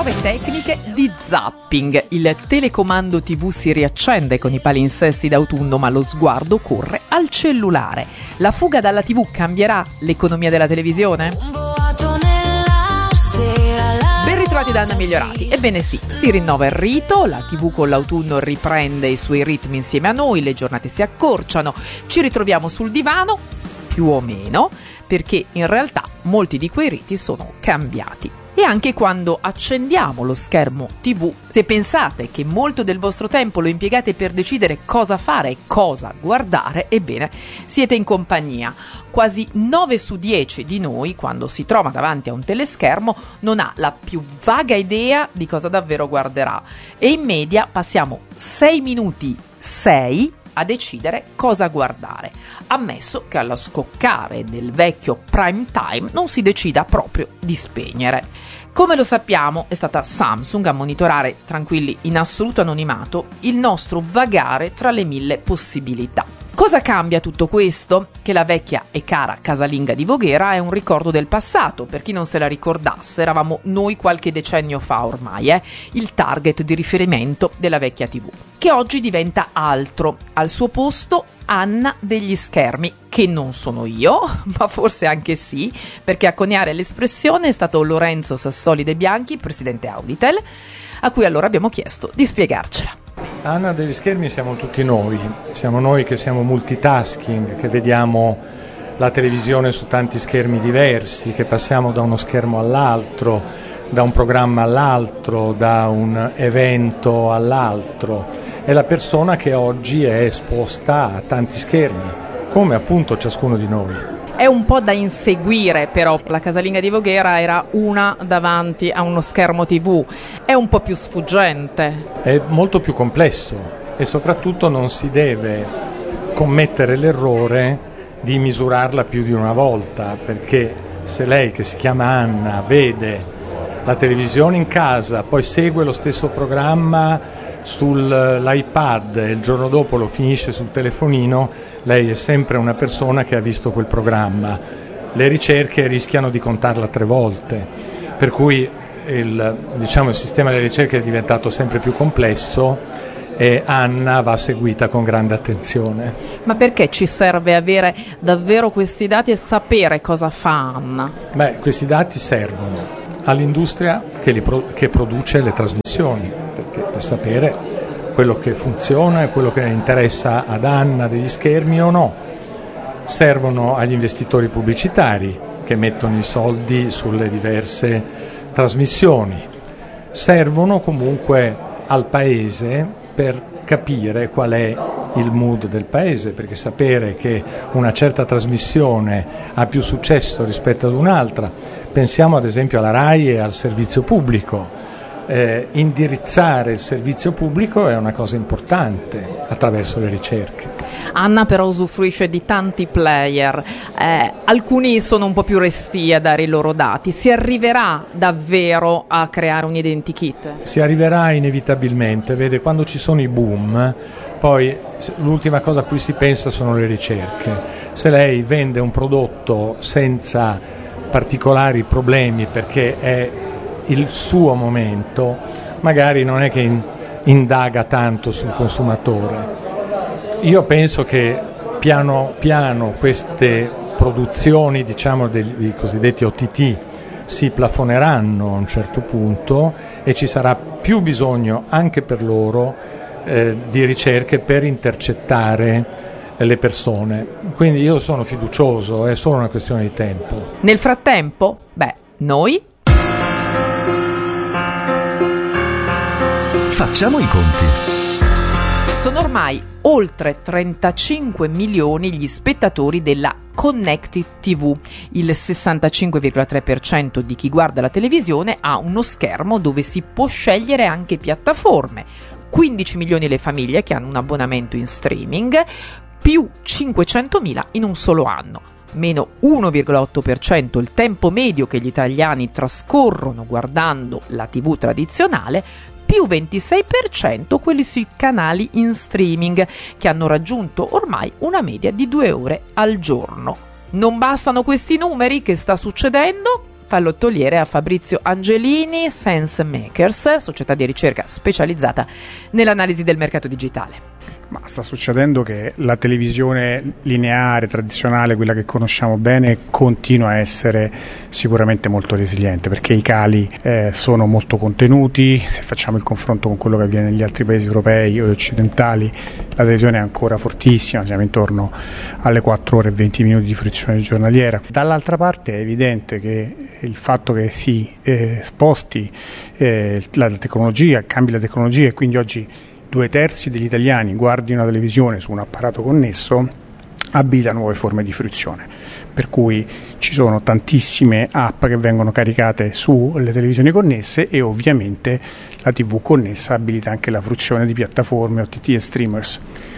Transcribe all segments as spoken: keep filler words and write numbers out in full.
Prove tecniche di zapping. Il telecomando tivù si riaccende con i palinsesti d'autunno, ma lo sguardo corre al cellulare. La fuga dalla tivù cambierà l'economia della televisione? Ben ritrovati da Anna Migliorati. Ebbene sì, si rinnova il rito, la tivù con l'autunno riprende i suoi ritmi insieme a noi, le giornate si accorciano, ci ritroviamo sul divano, più o meno, perché in realtà molti di quei riti sono cambiati. E anche quando accendiamo lo schermo tivù, se pensate che molto del vostro tempo lo impiegate per decidere cosa fare e cosa guardare, ebbene, siete in compagnia. Quasi nove su dieci di noi, quando si trova davanti a un teleschermo, non ha la più vaga idea di cosa davvero guarderà. E in media passiamo sei minuti, sei, a decidere cosa guardare, ammesso che allo scoccare del vecchio prime time non si decida proprio di spegnere. Come lo sappiamo, è stata Samsung a monitorare, tranquilli, in assoluto anonimato, il nostro vagare tra le mille possibilità. Cosa cambia tutto questo? Che la vecchia e cara casalinga di Voghera è un ricordo del passato. Per chi non se la ricordasse, eravamo noi qualche decennio fa ormai, eh, il target di riferimento della vecchia tivù, che oggi diventa altro. Al suo posto Anna degli schermi, che non sono io, ma forse anche sì, perché a coniare l'espressione è stato Lorenzo Sassoli De Bianchi, presidente Auditel, a cui allora abbiamo chiesto di spiegarcela. Anna degli schermi siamo tutti noi, siamo noi che siamo multitasking, che vediamo la televisione su tanti schermi diversi, che passiamo da uno schermo all'altro, da un programma all'altro, da un evento all'altro. È la persona che oggi è esposta a tanti schermi, come appunto ciascuno di noi. È un po' da inseguire, però la casalinga di Voghera era una davanti a uno schermo tivù, è un po' più sfuggente. È molto più complesso e soprattutto non si deve commettere l'errore di misurarla più di una volta, perché se lei, che si chiama Anna, vede la televisione in casa, poi segue lo stesso programma sull'iPad e il giorno dopo lo finisce sul telefonino, lei è sempre una persona che ha visto quel programma. Le ricerche rischiano di contarla tre volte, per cui il, diciamo, il sistema delle ricerche è diventato sempre più complesso e Anna va seguita con grande attenzione. Ma perché ci serve avere davvero questi dati e sapere cosa fa Anna? Beh, questi dati servono all'industria che, li pro- che produce le trasmissioni, perché per sapere quello che funziona e quello che interessa ad Anna degli schermi o no. Servono agli investitori pubblicitari che mettono i soldi sulle diverse trasmissioni. Servono comunque al paese per capire qual è il mood del paese, perché sapere che una certa trasmissione ha più successo rispetto ad un'altra, pensiamo ad esempio alla RAI e al servizio pubblico. Eh, indirizzare il servizio pubblico è una cosa importante attraverso le ricerche. Anna però usufruisce di tanti player, eh, alcuni sono un po' più restii a dare i loro dati. Si arriverà davvero a creare un identikit? Si arriverà inevitabilmente, vede, quando ci sono i boom, poi l'ultima cosa a cui si pensa sono le ricerche. Se lei vende un prodotto senza particolari problemi perché è il suo momento, magari non è che in, indaga tanto sul consumatore. Io penso che piano piano queste produzioni, diciamo, dei cosiddetti O T T si plafoneranno a un certo punto e ci sarà più bisogno anche per loro eh, di ricerche per intercettare le persone. Quindi io sono fiducioso, è solo una questione di tempo. Nel frattempo, beh, noi facciamo i conti. Sono ormai oltre trentacinque milioni gli spettatori della Connected tivù. Il sessantacinque virgola tre per cento di chi guarda la televisione ha uno schermo dove si può scegliere anche piattaforme. quindici milioni le famiglie che hanno un abbonamento in streaming, più cinquecentomila in un solo anno. Meno uno virgola otto per cento il tempo medio che gli italiani trascorrono guardando la tivù tradizionale, più ventisei per cento quelli sui canali in streaming, che hanno raggiunto ormai una media di due ore al giorno. Non bastano questi numeri? Che sta succedendo? pallottoliere a Fabrizio Angelini, Sense Makers, società di ricerca specializzata nell'analisi del mercato digitale. Ma sta succedendo che la televisione lineare, tradizionale, quella che conosciamo bene, continua a essere sicuramente molto resiliente, perché i cali eh, sono molto contenuti. Se facciamo il confronto con quello che avviene negli altri paesi europei o occidentali, la televisione è ancora fortissima, siamo intorno alle quattro ore e venti minuti di fruizione giornaliera. Dall'altra parte è evidente che il fatto che si eh, sposti eh, la tecnologia, cambi la tecnologia, e quindi oggi due terzi degli italiani guardino la televisione su un apparato connesso, abilita nuove forme di fruizione, per cui ci sono tantissime app che vengono caricate sulle televisioni connesse, e ovviamente la tivù connessa abilita anche la fruizione di piattaforme, O T T e streamers.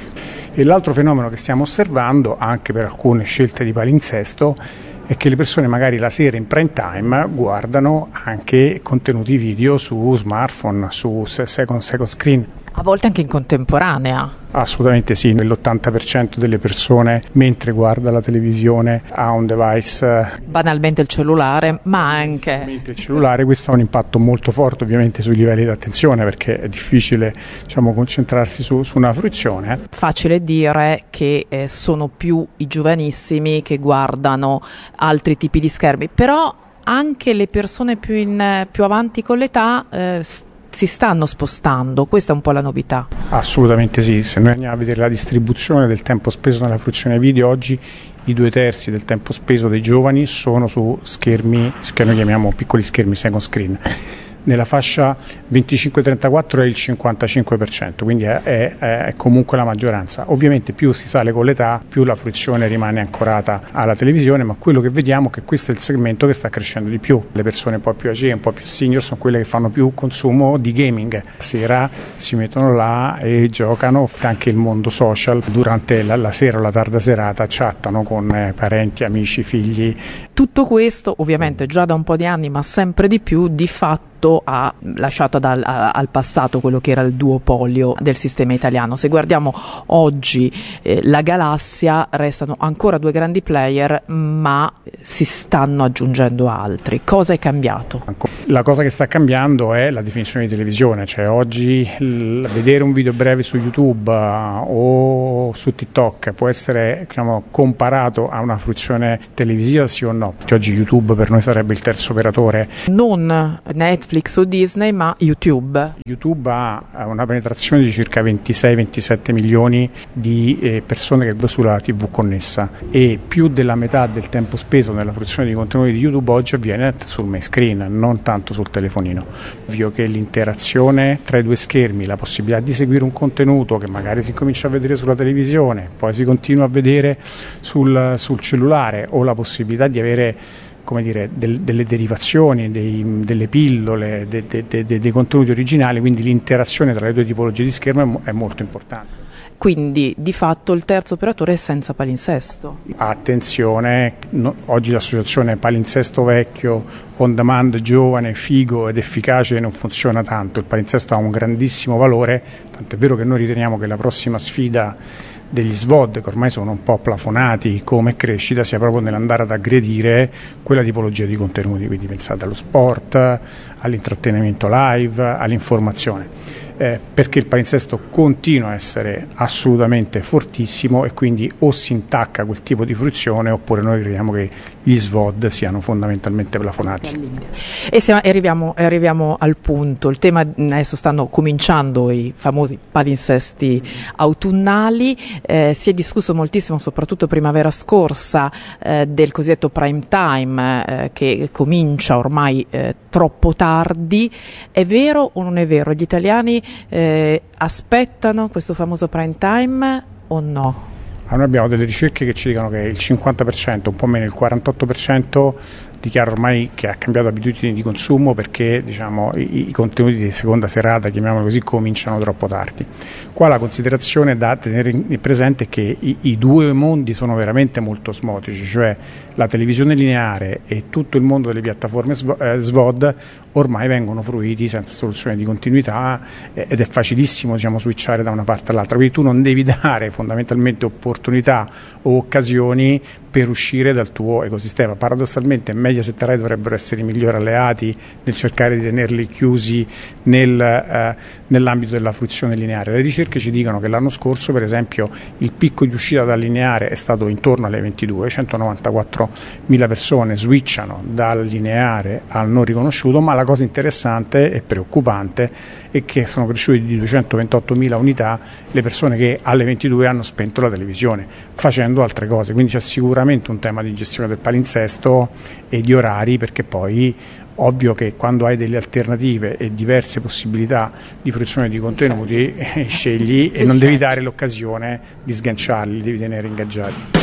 E l'altro fenomeno che stiamo osservando, anche per alcune scelte di palinsesto, è che le persone magari la sera in prime time guardano anche contenuti video su smartphone, su second, second screen. A volte anche in contemporanea. Assolutamente sì, l'ottanta per cento delle persone mentre guarda la televisione ha un device. Banalmente il cellulare, ma anche. Il cellulare, questo ha un impatto molto forte ovviamente sui livelli di attenzione, perché è difficile, diciamo, concentrarsi su, su una fruizione. Facile dire che eh, sono più i giovanissimi che guardano altri tipi di schermi, però anche le persone più, in, più avanti con l'età eh, si stanno spostando, questa è un po' la novità. Assolutamente sì, se noi andiamo a vedere la distribuzione del tempo speso nella fruizione video, oggi i due terzi del tempo speso dei giovani sono su schermi che noi chiamiamo piccoli schermi second screen. Nella fascia venticinque trentaquattro è il cinquantacinque per cento, quindi è, è, è comunque la maggioranza. Ovviamente più si sale con l'età, più la fruizione rimane ancorata alla televisione, ma quello che vediamo è che questo è il segmento che sta crescendo di più. Le persone un po' più age, un po' più senior, sono quelle che fanno più consumo di gaming. Sera si mettono là e giocano, anche il mondo social, durante la, la sera o la tarda serata chattano con eh, parenti, amici, figli. Tutto questo ovviamente già da un po' di anni, ma sempre di più, di fatto ha lasciato dal, a, al passato quello che era il duopolio del sistema italiano. Se guardiamo oggi eh, la galassia, restano ancora due grandi player, ma si stanno aggiungendo altri. Cosa è cambiato? La cosa che sta cambiando è la definizione di televisione, cioè oggi l- vedere un video breve su YouTube uh, o su TikTok può essere, diciamo, comparato a una fruizione televisiva, sì o no? Perché oggi YouTube per noi sarebbe il terzo operatore. Non Netflix o Disney, ma YouTube. YouTube ha una penetrazione di circa ventisei ventisette milioni di eh, persone che sulla tivù connessa, e più della metà del tempo speso nella fruizione di contenuti di YouTube oggi avviene sul main screen, non tanto sul telefonino. Ovvio che l'interazione tra i due schermi, la possibilità di seguire un contenuto che magari si comincia a vedere sulla televisione, poi si continua a vedere sul, sul cellulare, o la possibilità di avere, come dire, del, delle derivazioni, dei, delle pillole, de, de, de, de, dei contenuti originali, quindi l'interazione tra le due tipologie di schermo è, è molto importante. Quindi di fatto il terzo operatore è senza palinsesto. Attenzione, no, oggi l'associazione palinsesto vecchio, on demand, giovane, figo ed efficace non funziona tanto. Il palinsesto ha un grandissimo valore, tant'è vero che noi riteniamo che la prossima sfida degli S V O D, che ormai sono un po' plafonati come crescita, sia proprio nell'andare ad aggredire quella tipologia di contenuti. Quindi pensate allo sport, all'intrattenimento live, all'informazione. Eh, perché il palinsesto continua a essere assolutamente fortissimo, e quindi o si intacca quel tipo di fruizione, oppure noi crediamo che gli S V O D siano fondamentalmente plafonati. E se arriviamo, arriviamo al punto, il tema, adesso stanno cominciando i famosi palinsesti autunnali, eh, si è discusso moltissimo, soprattutto primavera scorsa, eh, del cosiddetto prime time, eh, che comincia ormai eh, troppo tardi. È vero o non è vero? Gli italiani eh, aspettano questo famoso prime time o no? Noi abbiamo delle ricerche che ci dicono che il cinquanta per cento, un po' meno il quarantotto per cento, dichiara ormai che ha cambiato abitudini di consumo, perché, diciamo, i, i contenuti di seconda serata, chiamiamolo così, cominciano troppo tardi. Qua la considerazione da tenere presente è che i, i due mondi sono veramente molto osmotici, cioè la televisione lineare e tutto il mondo delle piattaforme S V O D ormai vengono fruiti senza soluzione di continuità, eh, ed è facilissimo, diciamo, switchare da una parte all'altra, quindi tu non devi dare fondamentalmente opportunità o occasioni per uscire dal tuo ecosistema. Paradossalmente Mediaset e Rai dovrebbero essere i migliori alleati nel cercare di tenerli chiusi nel, eh, nell'ambito della fruizione lineare. Le ricerche ci dicono che l'anno scorso, per esempio, il picco di uscita dal lineare è stato intorno alle ventidue, centonovantaquattromila persone switchano dal lineare al non riconosciuto, ma la cosa interessante e preoccupante è che sono cresciute di duecentoventottomila unità le persone che alle ventidue hanno spento la televisione facendo altre cose, quindi c'è sicuramente un tema di gestione del palinsesto e di orari, perché poi ovvio che quando hai delle alternative e diverse possibilità di fruizione di contenuti eh, scegli e non devi dare l'occasione di sganciarli, li devi tenere ingaggiati.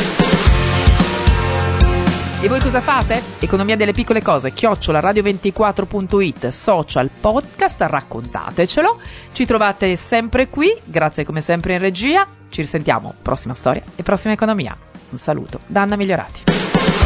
E voi cosa fate? Economia delle piccole cose, chiocciola radio ventiquattro punto it, social, podcast, raccontatecelo. Ci trovate sempre qui, grazie come sempre in regia. Ci risentiamo, prossima storia e prossima economia. Un saluto da Anna Migliorati.